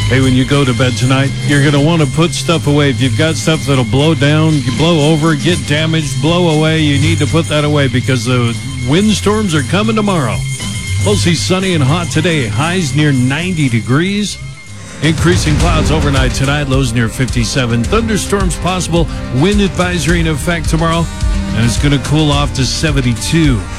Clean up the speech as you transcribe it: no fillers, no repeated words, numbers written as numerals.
Hey, when you go to bed tonight, you're going to want to put stuff away. If you've got stuff that'll blow down, blow over, get damaged, blow away, you need to put that away because the windstorms are coming tomorrow. Mostly sunny and hot today. Highs near 90 degrees. Increasing clouds overnight tonight. Lows near 57. Thunderstorms possible. Wind advisory in effect tomorrow. And it's going to cool off to 72.